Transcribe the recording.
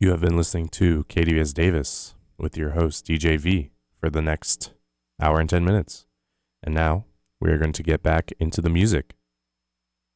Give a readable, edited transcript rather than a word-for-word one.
You have been listening to KDVS Davis with your host DJ V for the next hour and 10 minutes. And now we are going to get back into the music.